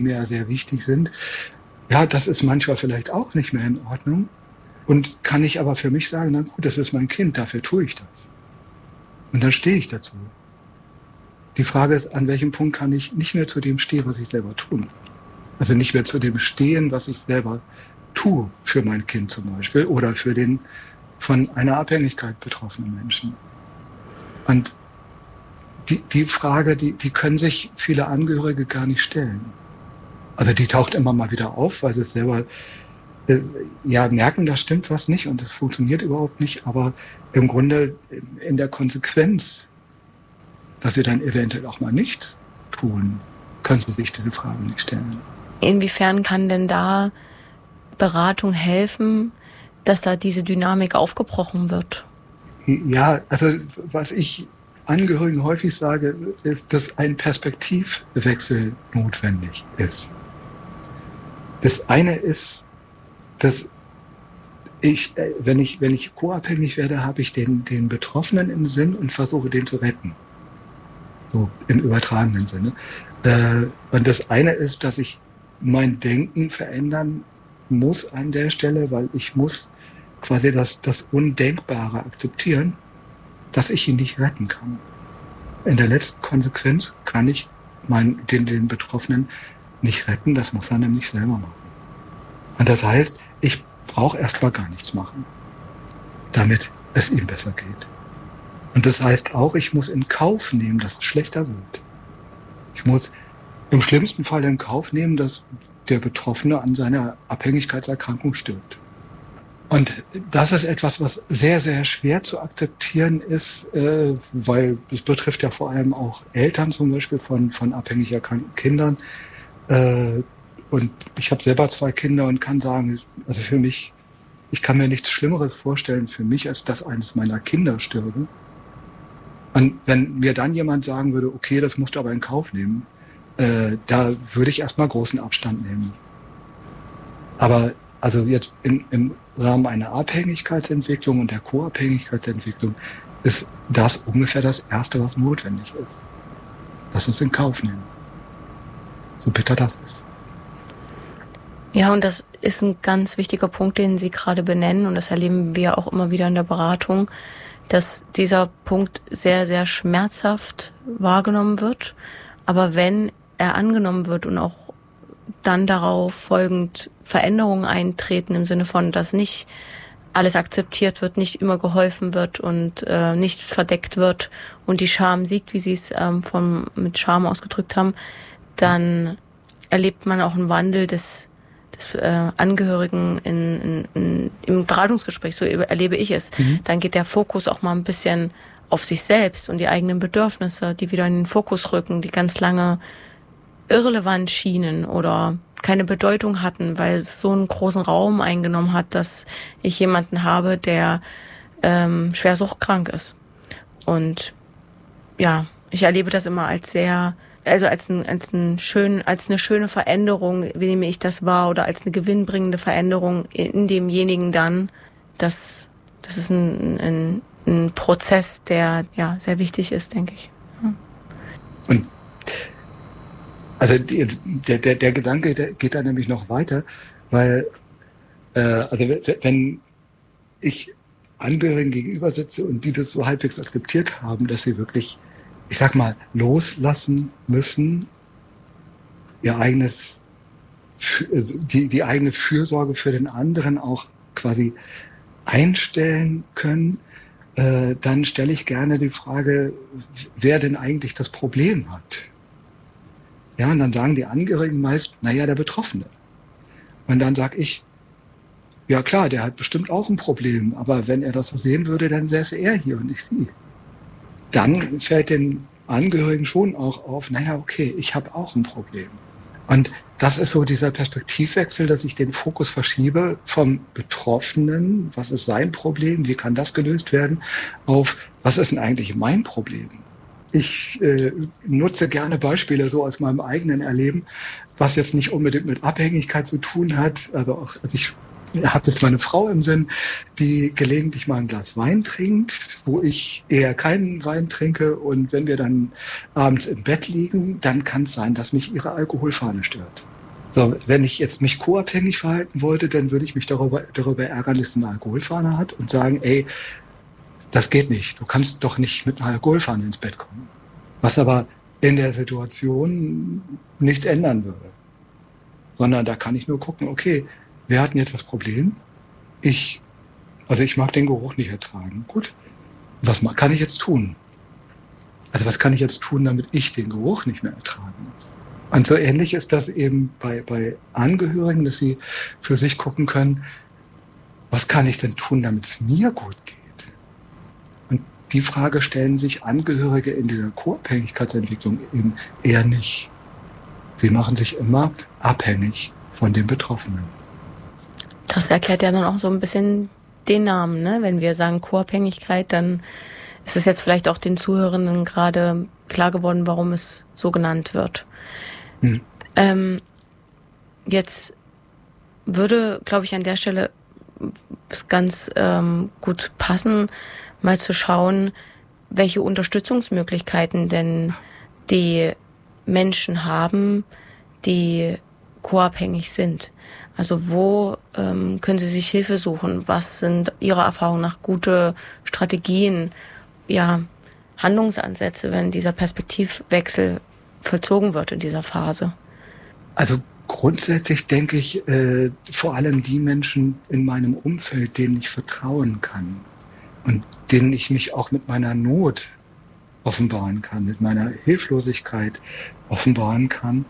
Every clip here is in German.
mir sehr wichtig sind. Ja, das ist manchmal vielleicht auch nicht mehr in Ordnung. Und kann ich aber für mich sagen, na gut, das ist mein Kind, dafür tue ich das. Und dann stehe ich dazu. Die Frage ist, an welchem Punkt kann ich nicht mehr zu dem stehen, was ich selber tue. Also nicht mehr zu dem stehen, was ich selber tue für mein Kind zum Beispiel oder für den von einer Abhängigkeit betroffenen Menschen. Und die Frage, die können sich viele Angehörige gar nicht stellen. Also die taucht immer mal wieder auf, weil sie es selber merken, da stimmt was nicht und das funktioniert überhaupt nicht. Aber im Grunde in der Konsequenz, dass sie dann eventuell auch mal nichts tun, können sie sich diese Fragen nicht stellen. Inwiefern kann denn da Beratung helfen, dass da diese Dynamik aufgebrochen wird? Ja, also was ich Angehörigen häufig sage, ist, dass ein Perspektivwechsel notwendig ist. Das eine ist, dass wenn ich co-abhängig werde, habe ich den Betroffenen im Sinn und versuche, den zu retten. So im übertragenen Sinne. Und das eine ist, dass ich mein Denken verändern muss an der Stelle, weil ich muss quasi das Undenkbare akzeptieren, dass ich ihn nicht retten kann. In der letzten Konsequenz kann ich den Betroffenen nicht retten, das muss er nämlich selber machen. Und das heißt, ich brauche erstmal gar nichts machen, damit es ihm besser geht. Und das heißt auch, ich muss in Kauf nehmen, dass es schlechter wird. Ich muss im schlimmsten Fall in Kauf nehmen, dass der Betroffene an seiner Abhängigkeitserkrankung stirbt. Und das ist etwas, was sehr, sehr schwer zu akzeptieren ist, weil es betrifft ja vor allem auch Eltern zum Beispiel von abhängig erkrankten Kindern. Und ich habe selber 2 Kinder und kann sagen, also für mich, ich kann mir nichts Schlimmeres vorstellen für mich, als dass eines meiner Kinder stürbe. Und wenn mir dann jemand sagen würde, okay, das musst du aber in Kauf nehmen, da würde ich erstmal großen Abstand nehmen. Aber also jetzt im Rahmen einer Abhängigkeitsentwicklung und der Co-Abhängigkeitsentwicklung ist das ungefähr das Erste, was notwendig ist. Das ist in Kauf nehmen. So bitter das ist. Ja, und das ist ein ganz wichtiger Punkt, den Sie gerade benennen. Und das erleben wir auch immer wieder in der Beratung, dass dieser Punkt sehr, sehr schmerzhaft wahrgenommen wird. Aber wenn er angenommen wird und auch dann darauf folgend Veränderungen eintreten im Sinne von, dass nicht alles akzeptiert wird, nicht immer geholfen wird und nicht verdeckt wird und die Scham siegt, wie Sie es mit Scham ausgedrückt haben, dann erlebt man auch einen Wandel des Angehörigen im Beratungsgespräch, so erlebe ich es. Dann geht der Fokus auch mal ein bisschen auf sich selbst und die eigenen Bedürfnisse, die wieder in den Fokus rücken, die ganz lange irrelevant schienen oder keine Bedeutung hatten, weil es so einen großen Raum eingenommen hat, dass ich jemanden habe, der schwer suchtkrank ist. Und ja, ich erlebe das immer als eine schöne Veränderung, wie nehme ich das wahr, oder als eine gewinnbringende Veränderung in demjenigen dann. Das ist ein Prozess, der ja sehr wichtig ist, denke ich. Ja. Und also der Gedanke, der geht da nämlich noch weiter, weil wenn ich Angehörigen gegenüber sitze und die das so halbwegs akzeptiert haben, dass sie wirklich, ich sag mal, loslassen müssen, die eigene Fürsorge für den anderen auch quasi einstellen können, dann stelle ich gerne die Frage, wer denn eigentlich das Problem hat. Ja, und dann sagen die Angehörigen meist, naja, der Betroffene. Und dann sage ich, ja klar, der hat bestimmt auch ein Problem, aber wenn er das so sehen würde, dann säße er hier und nicht sie. Dann fällt den Angehörigen schon auch auf, naja, okay, ich habe auch ein Problem. Und das ist so dieser Perspektivwechsel, dass ich den Fokus verschiebe vom Betroffenen, was ist sein Problem, wie kann das gelöst werden, auf, was ist denn eigentlich mein Problem? Ich nutze gerne Beispiele so aus meinem eigenen Erleben, was jetzt nicht unbedingt mit Abhängigkeit zu tun hat. Also ich habe jetzt meine Frau im Sinn, die gelegentlich mal ein Glas Wein trinkt, wo ich eher keinen Wein trinke. Und wenn wir dann abends im Bett liegen, dann kann es sein, dass mich ihre Alkoholfahne stört. So, wenn ich jetzt mich co-abhängig verhalten wollte, dann würde ich mich darüber ärgern, dass er eine Alkoholfahne hat und sagen, ey, das geht nicht. Du kannst doch nicht mit einer Alkoholfahne ins Bett kommen. Was aber in der Situation nichts ändern würde. Sondern da kann ich nur gucken, okay, wir hatten jetzt das Problem. Ich mag den Geruch nicht ertragen. Gut, was kann ich jetzt tun? Also was kann ich jetzt tun, damit ich den Geruch nicht mehr ertragen muss? Und so ähnlich ist das eben bei Angehörigen, dass sie für sich gucken können, was kann ich denn tun, damit es mir gut geht? Und die Frage stellen sich Angehörige in dieser Co-Abhängigkeitsentwicklung eben eher nicht. Sie machen sich immer abhängig von den Betroffenen. Das erklärt ja dann auch so ein bisschen den Namen, ne? Wenn wir sagen Co-Abhängigkeit, dann ist es jetzt vielleicht auch den Zuhörenden gerade klar geworden, warum es so genannt wird. Jetzt würde, glaube ich, an der Stelle es ganz gut passen, mal zu schauen, welche Unterstützungsmöglichkeiten denn die Menschen haben, die co-abhängig sind. Also wo können sie sich Hilfe suchen? Was sind Ihrer Erfahrung nach gute Strategien, Handlungsansätze, wenn dieser Perspektivwechsel vollzogen wird in dieser Phase? Also grundsätzlich denke ich, vor allem die Menschen in meinem Umfeld, denen ich vertrauen kann und denen ich mich auch mit meiner Not offenbaren kann, mit meiner Hilflosigkeit offenbaren kann.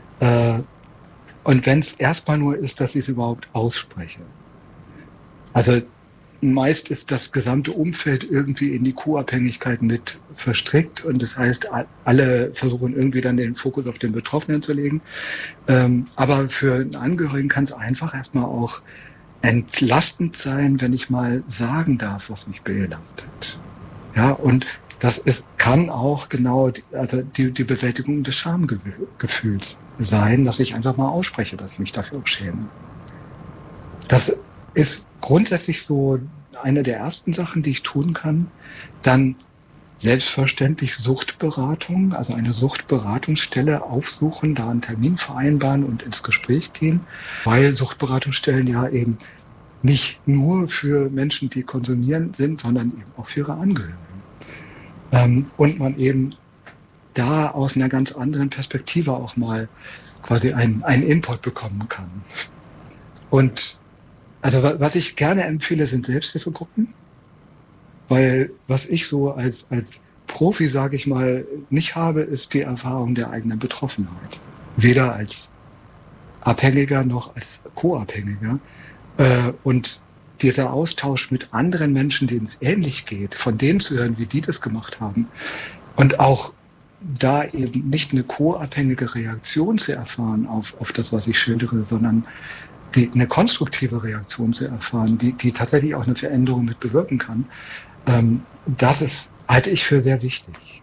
Und wenn es erstmal nur ist, dass ich es überhaupt ausspreche. Also meist ist das gesamte Umfeld irgendwie in die Co-Abhängigkeit mit verstrickt und das heißt, alle versuchen irgendwie dann den Fokus auf den Betroffenen zu legen. Aber für einen Angehörigen kann es einfach erstmal auch entlastend sein, wenn ich mal sagen darf, was mich belastet. Ja, und kann auch genau die Bewältigung des Schamgefühls sein, dass ich einfach mal ausspreche, dass ich mich dafür auch schäme. Das ist grundsätzlich so eine der ersten Sachen, die ich tun kann. Dann selbstverständlich Suchtberatung, also eine Suchtberatungsstelle aufsuchen, da einen Termin vereinbaren und ins Gespräch gehen, weil Suchtberatungsstellen ja eben nicht nur für Menschen, die konsumieren sind, sondern eben auch für ihre Angehörigen. Und man eben da aus einer ganz anderen Perspektive auch mal quasi einen Input bekommen kann. Und also was ich gerne empfehle, sind Selbsthilfegruppen, weil was ich so als Profi, sage ich mal, nicht habe, ist die Erfahrung der eigenen Betroffenheit. Weder als Abhängiger noch als Co-Abhängiger. Und dieser Austausch mit anderen Menschen, denen es ähnlich geht, von denen zu hören, wie die das gemacht haben und auch da eben nicht eine co-abhängige Reaktion zu erfahren auf das, was ich schildere, sondern eine konstruktive Reaktion zu erfahren, die tatsächlich auch eine Veränderung mit bewirken kann, das halte ich für sehr wichtig.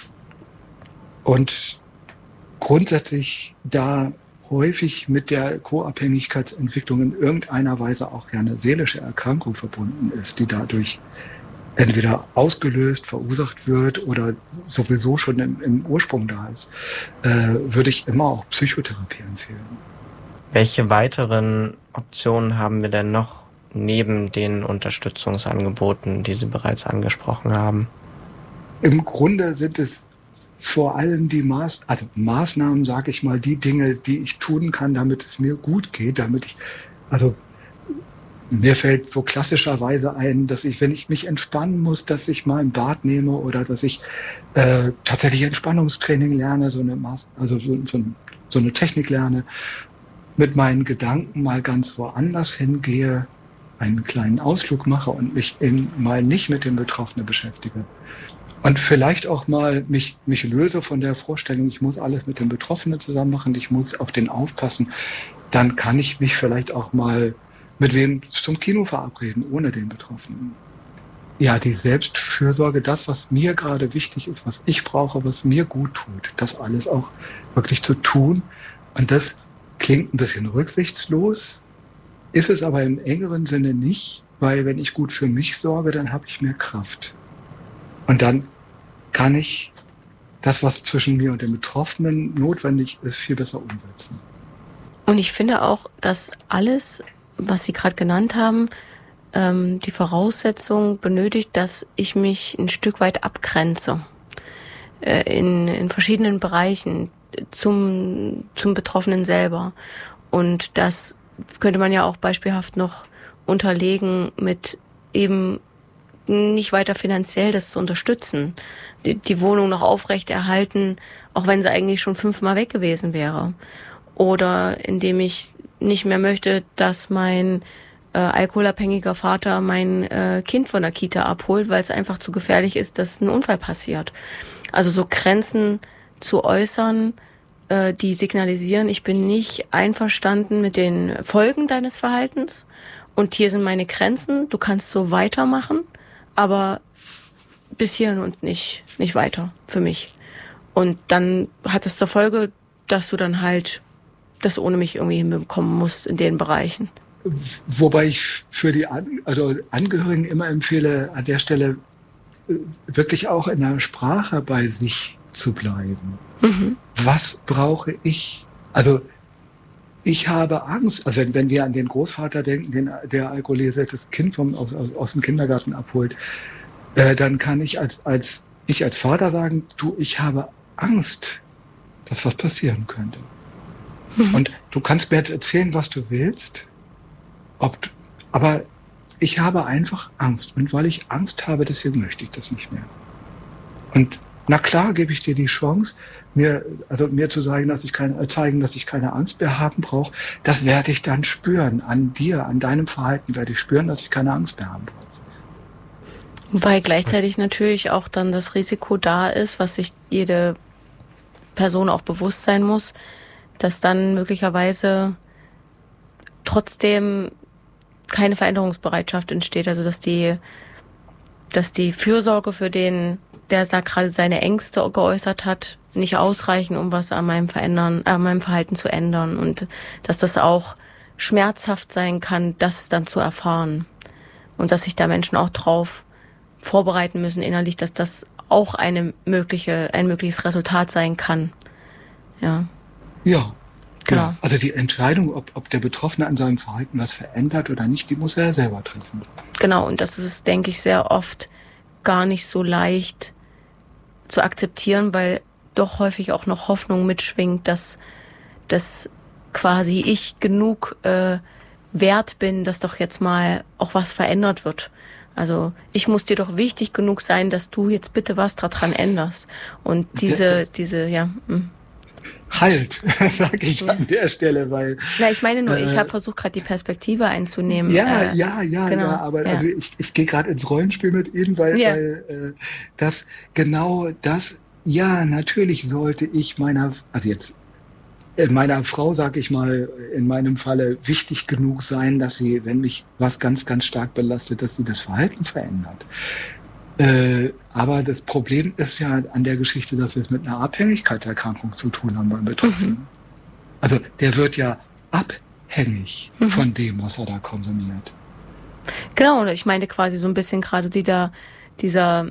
Und grundsätzlich da häufig mit der Co-Abhängigkeitsentwicklung in irgendeiner Weise auch eine seelische Erkrankung verbunden ist, die dadurch entweder ausgelöst, verursacht wird oder sowieso schon im Ursprung da ist, würde ich immer auch Psychotherapie empfehlen. Welche weiteren Optionen haben wir denn noch neben den Unterstützungsangeboten, die Sie bereits angesprochen haben? Im Grunde sind es vor allem die Maßnahmen, sage ich mal, die Dinge, die ich tun kann, damit es mir gut geht, mir fällt so klassischerweise ein, dass wenn ich mich entspannen muss, dass ich mal ein Bad nehme oder dass ich tatsächlich Entspannungstraining lerne, so eine Technik lerne, mit meinen Gedanken mal ganz woanders hingehe, einen kleinen Ausflug mache und mich eben mal nicht mit dem Betroffenen beschäftige. Und vielleicht auch mal mich löse von der Vorstellung, ich muss alles mit dem Betroffenen zusammen machen, ich muss auf den aufpassen. Dann kann ich mich vielleicht auch mal mit wem zum Kino verabreden, ohne den Betroffenen. Ja, die Selbstfürsorge, das, was mir gerade wichtig ist, was ich brauche, was mir gut tut, das alles auch wirklich zu tun. Und das klingt ein bisschen rücksichtslos, ist es aber im engeren Sinne nicht, weil wenn ich gut für mich sorge, dann habe ich mehr Kraft. Und dann kann ich das, was zwischen mir und dem Betroffenen notwendig ist, viel besser umsetzen. Und ich finde auch, dass alles, was Sie gerade genannt haben, die Voraussetzung benötigt, dass ich mich ein Stück weit abgrenze in verschiedenen Bereichen zum Betroffenen selber. Und das könnte man ja auch beispielhaft noch unterlegen mit eben nicht weiter finanziell das zu unterstützen, die Wohnung noch aufrechterhalten, auch wenn sie eigentlich schon 5-mal weg gewesen wäre. Oder indem ich nicht mehr möchte, dass mein alkoholabhängiger Vater mein Kind von der Kita abholt, weil es einfach zu gefährlich ist, dass ein Unfall passiert. Also so Grenzen zu äußern, die signalisieren, ich bin nicht einverstanden mit den Folgen deines Verhaltens und hier sind meine Grenzen, du kannst so weitermachen, aber bis hierhin und nicht weiter für mich. Und dann hat es zur Folge, dass du dann halt das ohne mich irgendwie hinbekommen musst in den Bereichen. Wobei ich für die Angehörigen immer empfehle, an der Stelle wirklich auch in der Sprache bei sich zu bleiben. Mhm. Was brauche ich? Also ich habe Angst, also wenn wir an den Großvater denken, der alkoholisiertes Kind aus dem Kindergarten abholt, dann kann ich als Vater sagen, du, ich habe Angst, dass was passieren könnte. Mhm. Und du kannst mir jetzt erzählen, was du willst, aber ich habe einfach Angst. Und weil ich Angst habe, deswegen möchte ich das nicht mehr. Und na klar gebe ich dir die Chance, mir zu sagen, dass ich keine Angst mehr haben brauche. Das werde ich dann spüren. An dir, an deinem Verhalten werde ich spüren, dass ich keine Angst mehr haben brauche. Wobei gleichzeitig natürlich auch dann das Risiko da ist, was sich jede Person auch bewusst sein muss, dass dann möglicherweise trotzdem keine Veränderungsbereitschaft entsteht. Also dass die Fürsorge für den, der da gerade seine Ängste geäußert hat, nicht ausreichen, um was an meinem Verhalten zu ändern. Und dass das auch schmerzhaft sein kann, das dann zu erfahren. Und dass sich da Menschen auch drauf vorbereiten müssen innerlich, dass das auch ein mögliches Resultat sein kann. Ja. Ja. Genau. Ja, also die Entscheidung, ob der Betroffene an seinem Verhalten was verändert oder nicht, die muss er selber treffen. Genau, und das ist, denke ich, sehr oft gar nicht so leicht zu akzeptieren, weil doch häufig auch noch Hoffnung mitschwingt, dass quasi ich genug wert bin, dass doch jetzt mal auch was verändert wird. Also ich muss dir doch wichtig genug sein, dass du jetzt bitte was daran änderst. Und diese. Halt, sage ich an der Stelle, weil... Na, ich meine nur, ich habe versucht, gerade die Perspektive einzunehmen. Ja, genau, aber also ich gehe gerade ins Rollenspiel mit Ihnen, weil das genau das, ja, natürlich sollte ich meiner Frau, sage ich mal, in meinem Falle wichtig genug sein, dass sie, wenn mich was ganz, ganz stark belastet, dass sie das Verhalten verändert. Aber das Problem ist ja an der Geschichte, dass wir es mit einer Abhängigkeitserkrankung zu tun haben beim Betroffenen. Mhm. Also der wird ja abhängig von dem, was er da konsumiert. Genau, und ich meinte quasi so ein bisschen gerade dieser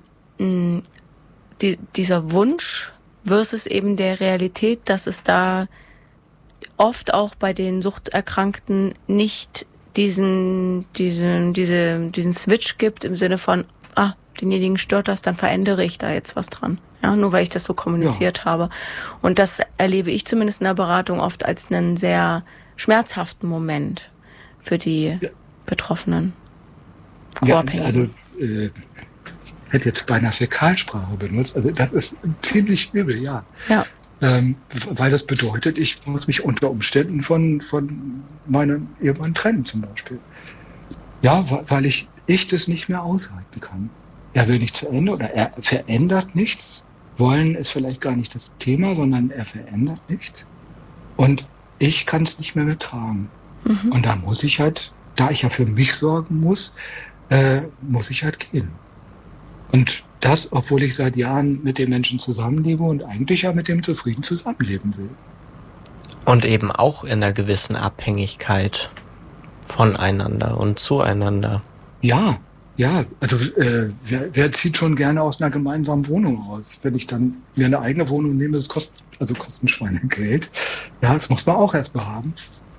Wunsch versus eben der Realität, dass es da oft auch bei den Suchterkrankten nicht diesen Switch gibt im Sinne von, denjenigen stört das, dann verändere ich da jetzt was dran. Ja, nur weil ich das so kommuniziert habe. Und das erlebe ich zumindest in der Beratung oft als einen sehr schmerzhaften Moment für die Betroffenen. Ja, also hätte jetzt beinahe Fäkalsprache benutzt. Also das ist ziemlich übel, ja. Ja. Weil das bedeutet, ich muss mich unter Umständen von meinem Ehemann trennen zum Beispiel. Ja, weil ich das nicht mehr aushalten kann. Er will nichts verändern oder er verändert nichts. Wollen ist vielleicht gar nicht das Thema, sondern er verändert nichts. Und ich kann es nicht mehr mittragen. Mhm. Und da muss ich halt, da ich ja für mich sorgen muss ich halt gehen. Und das, obwohl ich seit Jahren mit dem Menschen zusammenlebe und eigentlich ja mit dem zufrieden zusammenleben will. Und eben auch in einer gewissen Abhängigkeit voneinander und zueinander. Ja, also wer zieht schon gerne aus einer gemeinsamen Wohnung raus? Wenn ich dann mir eine eigene Wohnung nehme, das kostet Kostenschweinegeld. Ja, das muss man auch erstmal haben.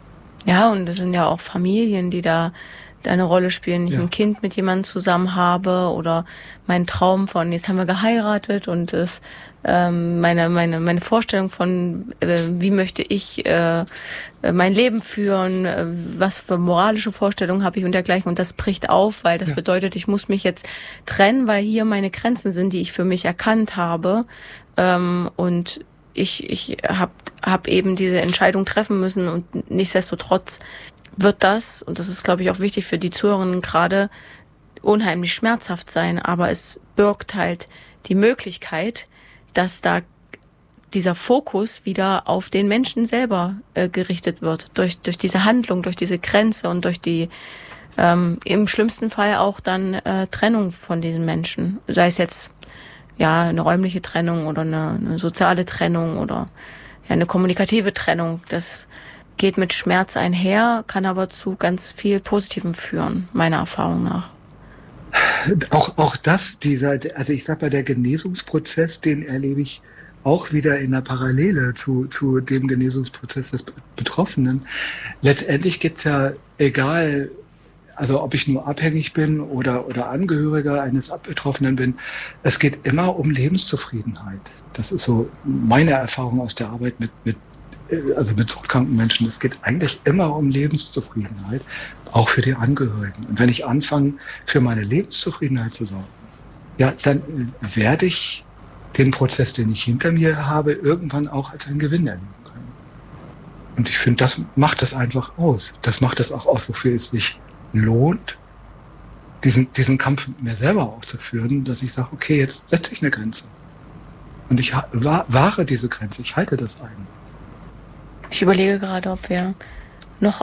Ja, und es sind ja auch Familien, die da eine Rolle spielen. Ich ein Kind mit jemandem zusammen habe oder mein Traum von, jetzt haben wir geheiratet und es meine Vorstellung von, wie möchte ich mein Leben führen, was für moralische Vorstellungen habe ich und dergleichen. Und das bricht auf, weil das bedeutet, ich muss mich jetzt trennen, weil hier meine Grenzen sind, die ich für mich erkannt habe. Und ich hab eben diese Entscheidung treffen müssen und nichtsdestotrotz wird das, und das ist, glaube ich, auch wichtig für die Zuhörerinnen gerade, unheimlich schmerzhaft sein, aber es birgt halt die Möglichkeit, dass da dieser Fokus wieder auf den Menschen selber gerichtet wird, durch diese Handlung, durch diese Grenze und durch die im schlimmsten Fall auch dann Trennung von diesen Menschen, sei es jetzt ja eine räumliche Trennung oder eine soziale Trennung oder ja, eine kommunikative Trennung. Das geht mit Schmerz einher, kann aber zu ganz viel Positivem führen, meiner Erfahrung nach. Auch das, also ich sag mal, der Genesungsprozess, den erlebe ich auch wieder in der Parallele zu dem Genesungsprozess des Betroffenen. Letztendlich geht's ja egal, also ob ich nur abhängig bin oder Angehöriger eines Betroffenen bin, es geht immer um Lebenszufriedenheit. Das ist so meine Erfahrung aus der Arbeit mit suchtkranken Menschen. Es geht eigentlich immer um Lebenszufriedenheit, auch für die Angehörigen. Und wenn ich anfange, für meine Lebenszufriedenheit zu sorgen, ja, dann werde ich den Prozess, den ich hinter mir habe, irgendwann auch als einen Gewinn erleben können. Und ich finde, das macht das einfach aus. Das macht das auch aus, wofür es sich lohnt, diesen Kampf mit mir selber auch zu führen, dass ich sage, okay, jetzt setze ich eine Grenze. Und ich wahre diese Grenze, ich halte das ein. Ich überlege gerade, ob wir noch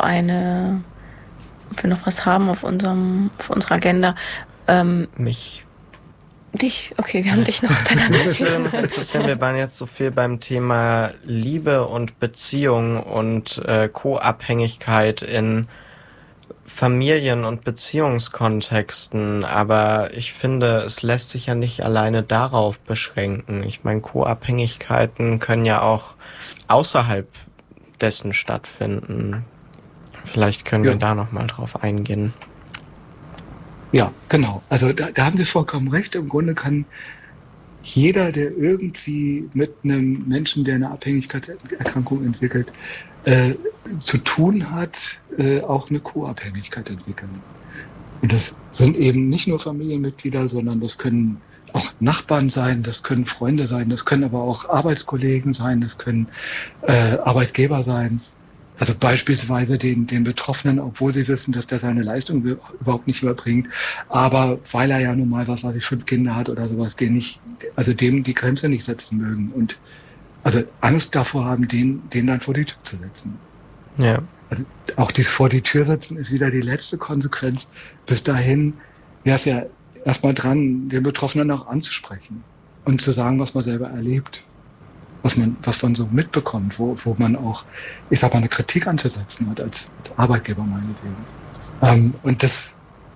was haben auf unserer Agenda. Mich. Dich? Okay, wir haben dich noch auf deiner Liste. Wir waren jetzt so viel beim Thema Liebe und Beziehung und Co-Abhängigkeit in Familien- und Beziehungskontexten, aber ich finde, es lässt sich ja nicht alleine darauf beschränken. Ich meine, Co-Abhängigkeiten können ja auch außerhalb dessen stattfinden. Vielleicht können wir da nochmal drauf eingehen. Ja, genau. Also da haben Sie vollkommen recht. Im Grunde kann jeder, der irgendwie mit einem Menschen, der eine Abhängigkeitserkrankung entwickelt, zu tun hat, auch eine Co-Abhängigkeit entwickeln. Und das sind eben nicht nur Familienmitglieder, sondern das können auch Nachbarn sein, das können Freunde sein, das können aber auch Arbeitskollegen sein, das können Arbeitgeber sein. Also beispielsweise den Betroffenen, obwohl sie wissen, dass der seine Leistung überhaupt nicht überbringt, aber weil er ja nun mal, 5 Kinder hat oder sowas, dem die Grenze nicht setzen mögen und also Angst davor haben, den dann vor die Tür zu setzen. Ja. Also auch dieses vor die Tür setzen ist wieder die letzte Konsequenz. Bis dahin wäre es ja erstmal dran, den Betroffenen auch anzusprechen und zu sagen, was man selber erlebt, was man so mitbekommt, wo man auch, ich sag mal, eine Kritik anzusetzen hat als Arbeitgeber meinetwegen. Und das,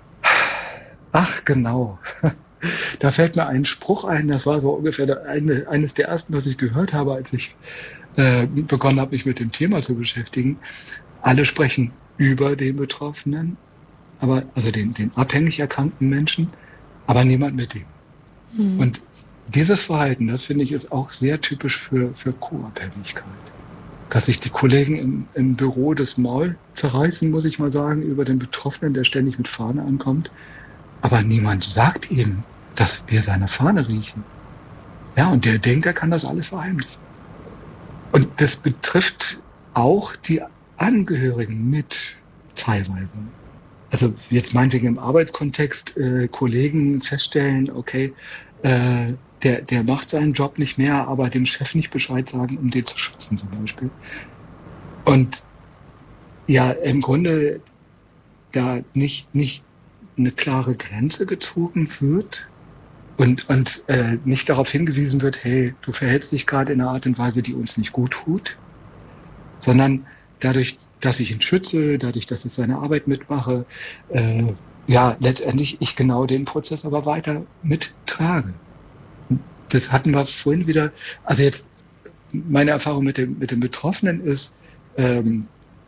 genau, da fällt mir ein Spruch ein, das war so ungefähr eines der ersten, was ich gehört habe, als ich begonnen habe, mich mit dem Thema zu beschäftigen. Alle sprechen über den Betroffenen, aber also den abhängig erkrankten Menschen, aber niemand mit ihm. Mhm. Und dieses Verhalten, das finde ich, ist auch sehr typisch für Co-Abhängigkeit. Dass sich die Kollegen im Büro das Maul zerreißen, muss ich mal sagen, über den Betroffenen, der ständig mit Fahne ankommt. Aber niemand sagt ihm, dass wir seine Fahne riechen. Ja, und der denkt, er kann das alles verheimlichen. Und das betrifft auch die Angehörigen mit teilweise. Also jetzt meinetwegen im Arbeitskontext Kollegen feststellen, okay, der macht seinen Job nicht mehr, aber dem Chef nicht Bescheid sagen, um den zu schützen zum Beispiel. Und ja, im Grunde da nicht eine klare Grenze gezogen wird und nicht darauf hingewiesen wird, hey, du verhältst dich gerade in einer Art und Weise, die uns nicht gut tut, sondern dadurch, dass ich ihn schütze, dadurch, dass ich seine Arbeit mitmache, letztendlich ich genau den Prozess aber weiter mittrage. Das hatten wir vorhin wieder, also jetzt meine Erfahrung mit dem Betroffenen ist,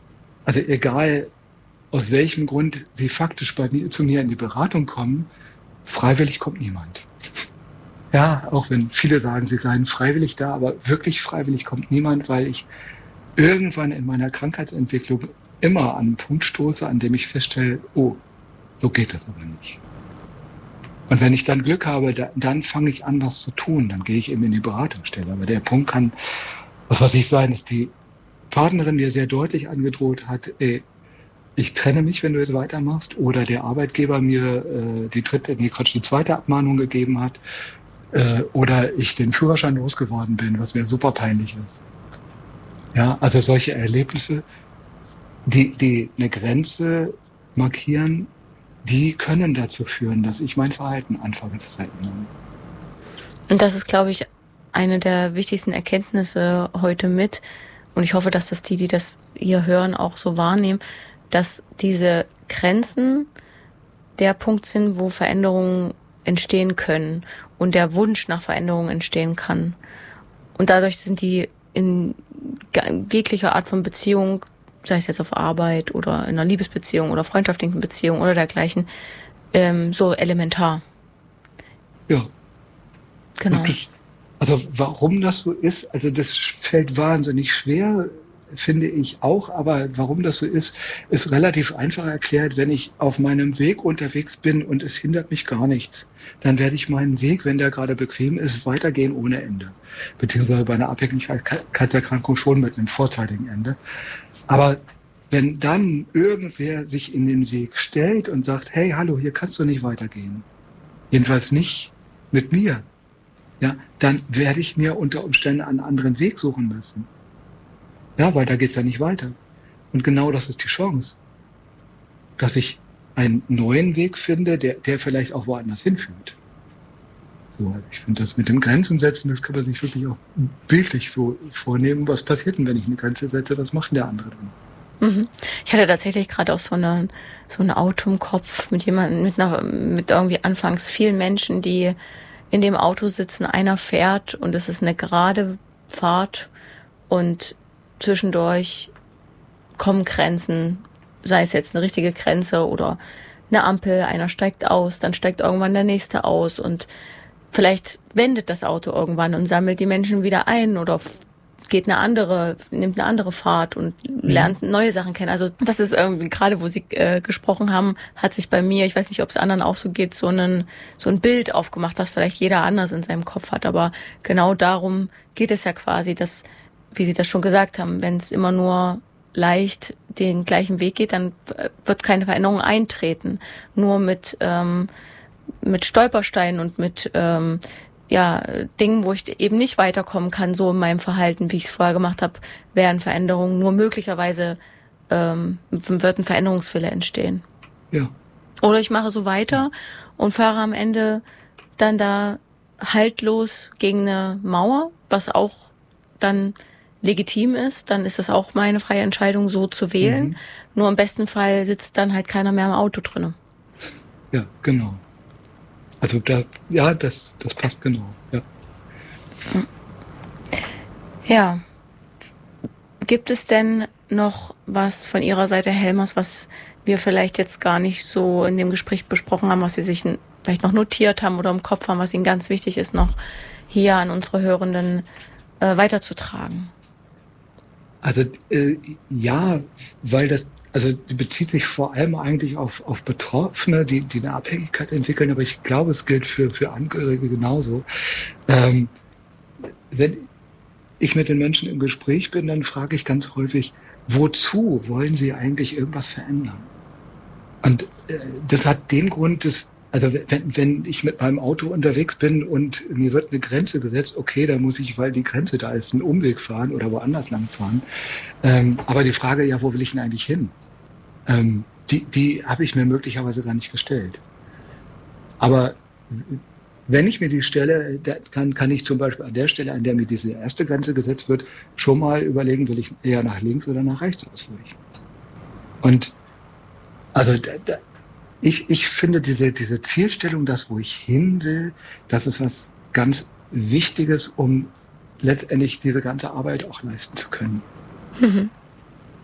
Also egal, aus welchem Grund Sie faktisch zu mir in die Beratung kommen, freiwillig kommt niemand. Ja, auch wenn viele sagen, sie seien freiwillig da, aber wirklich freiwillig kommt niemand, weil ich irgendwann in meiner Krankheitsentwicklung immer an einen Punkt stoße, an dem ich feststelle, oh, so geht das aber nicht. Und wenn ich dann Glück habe, dann fange ich an, was zu tun. Dann gehe ich eben in die Beratungsstelle. Aber der Punkt kann, was weiß ich sein, dass die Partnerin mir sehr deutlich angedroht hat, ich trenne mich, wenn du jetzt weitermachst. Oder der Arbeitgeber mir die zweite Abmahnung gegeben hat. Oder ich den Führerschein losgeworden bin, was mir super peinlich ist. Ja, also solche Erlebnisse, die eine Grenze markieren, die können dazu führen, dass ich mein Verhalten anfange zu verändern. Und das ist, glaube ich, eine der wichtigsten Erkenntnisse heute mit. Und ich hoffe, dass das die das hier hören, auch so wahrnehmen, dass diese Grenzen der Punkt sind, wo Veränderungen entstehen können und der Wunsch nach Veränderungen entstehen kann. Und dadurch sind die in jeglicher Art von Beziehung, sei es jetzt auf Arbeit oder in einer Liebesbeziehung oder freundschaftlichen Beziehung oder dergleichen, so elementar. Ja. Genau. Also warum das so ist, also das fällt wahnsinnig schwer, finde ich auch, aber warum das so ist relativ einfach erklärt. Wenn ich auf meinem Weg unterwegs bin und es hindert mich gar nichts, dann werde ich meinen Weg, wenn der gerade bequem ist, weitergehen ohne Ende. Beziehungsweise bei einer Abhängigkeitserkrankung schon mit einem vorzeitigen Ende. Aber wenn dann irgendwer sich in den Weg stellt und sagt, hey, hallo, hier kannst du nicht weitergehen, jedenfalls nicht mit mir, ja, dann werde ich mir unter Umständen einen anderen Weg suchen müssen. Ja, weil da geht's ja nicht weiter. Und genau das ist die Chance, dass ich einen neuen Weg finde, der vielleicht auch woanders hinführt. So, ich finde das mit dem Grenzen setzen, das kann man sich wirklich auch bildlich so vornehmen. Was passiert denn, wenn ich eine Grenze setze? Was macht denn der andere dann? Mhm. Ich hatte tatsächlich gerade auch so ein Auto im Kopf mit jemandem, mit irgendwie anfangs vielen Menschen, die in dem Auto sitzen. Einer fährt und es ist eine gerade Fahrt und zwischendurch kommen Grenzen, sei es jetzt eine richtige Grenze oder eine Ampel, einer steigt aus, dann steigt irgendwann der nächste aus und vielleicht wendet das Auto irgendwann und sammelt die Menschen wieder ein oder nimmt eine andere Fahrt und lernt neue Sachen kennen. Also das ist irgendwie, gerade wo Sie gesprochen haben, hat sich bei mir, ich weiß nicht, ob es anderen auch so geht, so ein Bild aufgemacht, was vielleicht jeder anders in seinem Kopf hat. Aber genau darum geht es ja quasi, dass, wie Sie das schon gesagt haben, wenn es immer nur leicht den gleichen Weg geht, dann wird keine Veränderung eintreten. Nur mit Stolpersteinen und mit Dingen, wo ich eben nicht weiterkommen kann, so in meinem Verhalten, wie ich es vorher gemacht habe, werden Veränderungen nur möglicherweise wird ein Veränderungswille entstehen. Ja. Oder ich mache so weiter und fahre am Ende dann da haltlos gegen eine Mauer, was auch dann legitim ist, dann ist es auch meine freie Entscheidung, so zu wählen. Mhm. Nur im besten Fall sitzt dann halt keiner mehr im Auto drinne. Ja, genau. Also das passt genau. Ja. Ja. Gibt es denn noch was von Ihrer Seite, Herr Helmers, was wir vielleicht jetzt gar nicht so in dem Gespräch besprochen haben, was Sie sich vielleicht noch notiert haben oder im Kopf haben, was Ihnen ganz wichtig ist, noch hier an unsere Hörenden weiterzutragen? Also ja, weil das bezieht sich vor allem eigentlich auf Betroffene, die eine Abhängigkeit entwickeln, aber ich glaube, es gilt für Angehörige genauso. Wenn ich mit den Menschen im Gespräch bin, dann frage ich ganz häufig, wozu wollen sie eigentlich irgendwas verändern? Und das hat den Grund, also wenn ich mit meinem Auto unterwegs bin und mir wird eine Grenze gesetzt, okay, dann muss ich, weil die Grenze da ist, einen Umweg fahren oder woanders lang fahren. Aber die Frage, ja, wo will ich denn eigentlich hin? Die habe ich mir möglicherweise gar nicht gestellt. Aber wenn ich mir die stelle, kann ich zum Beispiel an der Stelle, an der mir diese erste Grenze gesetzt wird, schon mal überlegen, will ich eher nach links oder nach rechts ausweichen. Und also ich finde diese Zielstellung, das, wo ich hin will, das ist was ganz Wichtiges, um letztendlich diese ganze Arbeit auch leisten zu können. Mhm.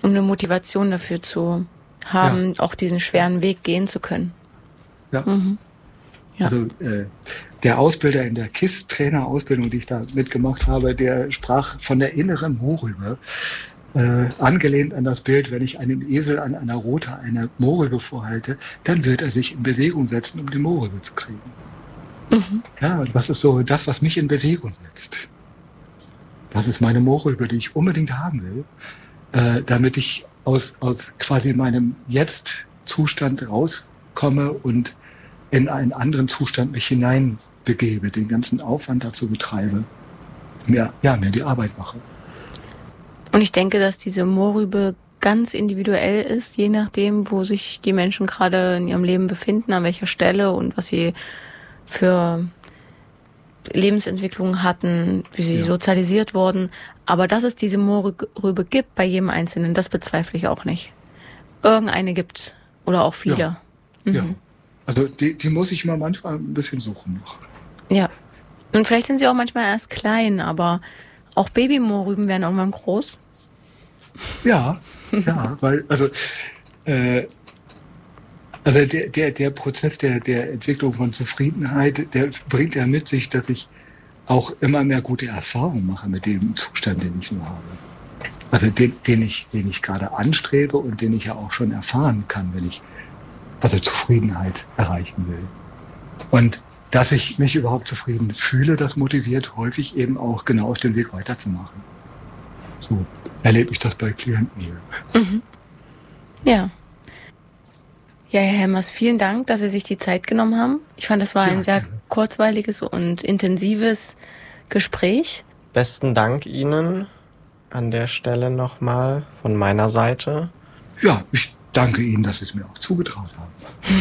Um eine Motivation dafür zu haben, auch diesen schweren Weg gehen zu können. Ja. Ja. Also der Ausbilder in der KISS-Trainer-Ausbildung, die ich da mitgemacht habe, der sprach von der inneren Mohrrübe, angelehnt an das Bild, wenn ich einem Esel an einer Rute eine Mohrrübe vorhalte, dann wird er sich in Bewegung setzen, um die Mohrrübe zu kriegen. Ja, und was ist so das, was mich in Bewegung setzt? Das ist meine Mohrrübe, die ich unbedingt haben will, damit ich aus quasi meinem Jetzt-Zustand rauskomme und in einen anderen Zustand mich hineinbegebe, den ganzen Aufwand dazu betreibe, mir die Arbeit mache. Und ich denke, dass diese Mohrrübe ganz individuell ist, je nachdem, wo sich die Menschen gerade in ihrem Leben befinden, an welcher Stelle und was sie für Lebensentwicklungen hatten, wie sie sozialisiert wurden. Aber dass es diese Mohrrübe gibt bei jedem Einzelnen, das bezweifle ich auch nicht. Irgendeine gibt's. Oder auch viele. Ja. Also die muss ich mal manchmal ein bisschen suchen noch. Ja. Und vielleicht sind sie auch manchmal erst klein, aber auch Babymohrrüben werden irgendwann groß. Ja, weil der Prozess der Entwicklung von Zufriedenheit, der bringt ja mit sich, dass ich auch immer mehr gute Erfahrungen mache mit dem Zustand, den ich nur habe. Also den ich gerade anstrebe und den ich ja auch schon erfahren kann, wenn ich Zufriedenheit erreichen will. Und dass ich mich überhaupt zufrieden fühle, das motiviert häufig eben auch genau auf dem Weg weiterzumachen. So erlebe ich das bei Klienten hier. Ja. Ja, Herr Helmers, vielen Dank, dass Sie sich die Zeit genommen haben. Ich fand, das war ein sehr kurzweiliges und intensives Gespräch. Besten Dank Ihnen an der Stelle nochmal von meiner Seite. Ja, ich danke Ihnen, dass Sie es mir auch zugetraut haben.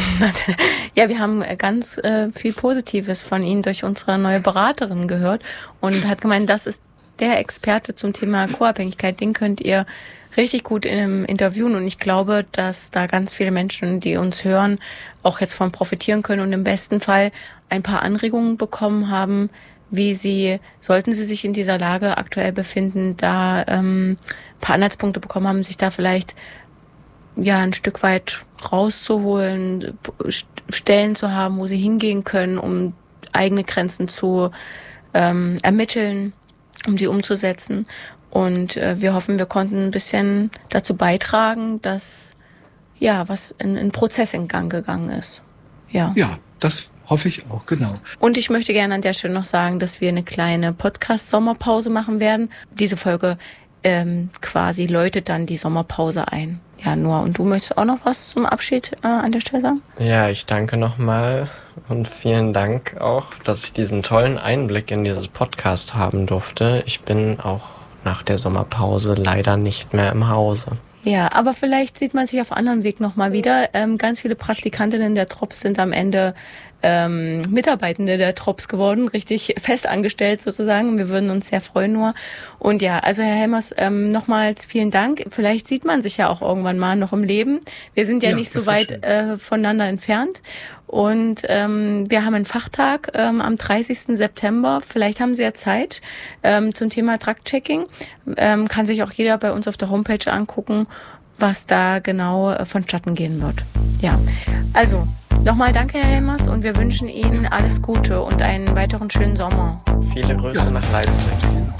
Ja, wir haben ganz viel Positives von Ihnen durch unsere neue Beraterin gehört und hat gemeint, das ist der Experte zum Thema Co-Abhängigkeit, den könnt ihr richtig gut interviewen und ich glaube, dass da ganz viele Menschen, die uns hören, auch jetzt von profitieren können und im besten Fall ein paar Anregungen bekommen haben, wie sie, sollten sie sich in dieser Lage aktuell befinden, da ein paar Anhaltspunkte bekommen haben, sich da vielleicht ein Stück weit rauszuholen, Stellen zu haben, wo sie hingehen können, um eigene Grenzen zu ermitteln, um die umzusetzen. Und wir hoffen, wir konnten ein bisschen dazu beitragen, dass was in einen Prozess in Gang gegangen ist. Ja, das hoffe ich auch, genau. Und ich möchte gerne an der Stelle noch sagen, dass wir eine kleine Podcast-Sommerpause machen werden. Diese Folge quasi läutet dann die Sommerpause ein. Ja, Noah, und du möchtest auch noch was zum Abschied an der Stelle sagen? Ja, ich danke nochmal und vielen Dank auch, dass ich diesen tollen Einblick in dieses Podcast haben durfte. Ich bin auch nach der Sommerpause leider nicht mehr im Hause. Ja, aber vielleicht sieht man sich auf anderem Weg nochmal wieder. Ganz viele Praktikantinnen der Trops sind am Ende Mitarbeitende der Trops geworden, richtig fest angestellt sozusagen. Wir würden uns sehr freuen nur. Und ja, also Herr Helmers, nochmals vielen Dank. Vielleicht sieht man sich ja auch irgendwann mal noch im Leben. Wir sind ja nicht so weit voneinander entfernt. Und wir haben einen Fachtag am 30. September. Vielleicht haben Sie ja Zeit zum Thema Drug-Checking. Kann sich auch jeder bei uns auf der Homepage angucken, was da genau vonstatten gehen wird. Ja, also nochmal danke, Herr Helmers, und wir wünschen Ihnen alles Gute und einen weiteren schönen Sommer. Viele Grüße nach Leipzig.